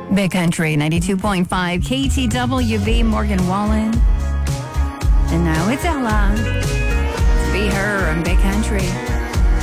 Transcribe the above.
Big Country 92.5 KTWV, Morgan Wallen. And now it's Ella. Be Her and Big Country.